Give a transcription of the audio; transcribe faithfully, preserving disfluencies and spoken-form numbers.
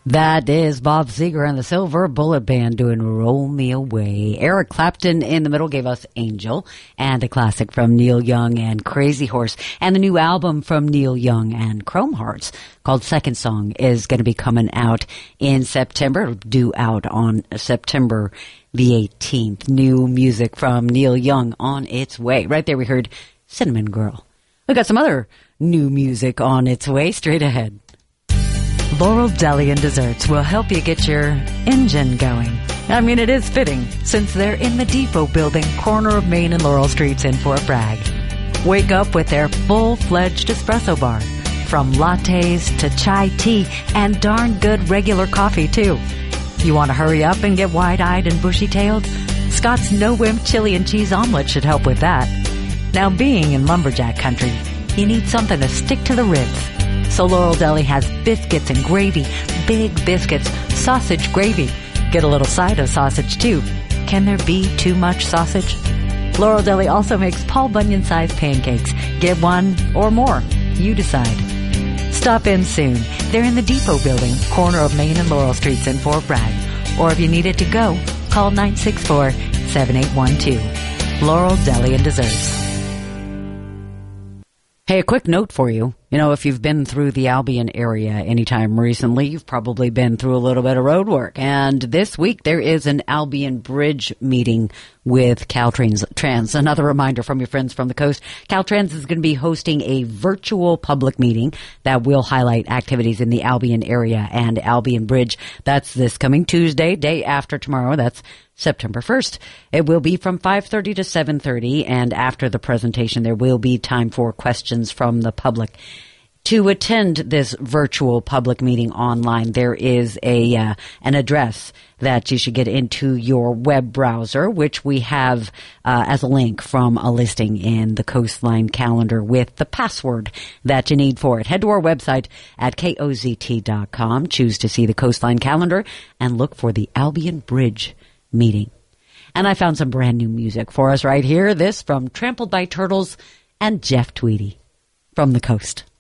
That is Bob Seger and the Silver Bullet Band doing Roll Me Away. Eric Clapton in the middle gave us Angel, and a classic from Neil Young and Crazy Horse. And the new album from Neil Young and Chrome Hearts called Second Song is going to be coming out in September. It'll due out on September the eighteenth. New music from Neil Young on its way. Right there we heard Cinnamon Girl. We got some other new music on its way straight ahead. Laurel Deli and Desserts will help you get your engine going. I mean, it is fitting, since they're in the Depot Building, corner of Main and Laurel Streets in Fort Bragg. Wake up with their full-fledged espresso bar, from lattes to chai tea and darn good regular coffee, too. You want to hurry up and get wide-eyed and bushy-tailed? Scott's no-wimp chili and cheese omelet should help with that. Now, being in lumberjack country, you need something to stick to the ribs. So Laurel Deli has biscuits and gravy, big biscuits, sausage gravy. Get a little side of sausage, too. Can there be too much sausage? Laurel Deli also makes Paul Bunyan-sized pancakes. Get one or more. You decide. Stop in soon. They're in the Depot Building, corner of Main and Laurel Streets in Fort Bragg. Or if you need it to go, call nine six four, seven eight one two. Laurel Deli and Desserts. Hey, a quick note for you. You know, if you've been through the Albion area anytime recently, you've probably been through a little bit of road work. And this week there is an Albion Bridge meeting with Caltrans. Trans. Another reminder from your friends from the coast. Caltrans is going to be hosting a virtual public meeting that will highlight activities in the Albion area and Albion Bridge. That's this coming Tuesday, day after tomorrow. That's September first. It will be from five thirty to seven thirty, and after the presentation, there will be time for questions from the public. To attend this virtual public meeting online, there is a uh, an address that you should get into your web browser, which we have uh, as a link from a listing in the Coastline calendar with the password that you need for it. Head to our website at K O Z T dot com, choose to see the Coastline calendar, and look for the Albion Bridge meeting. And I found some brand new music for us right here. This from Trampled by Turtles and Jeff Tweedy from the coast.